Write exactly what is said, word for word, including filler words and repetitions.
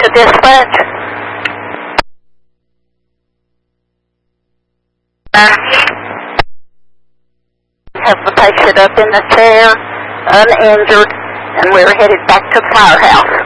to dispatch. Have the patient up in the chair, uninjured, and we're headed back to the firehouse.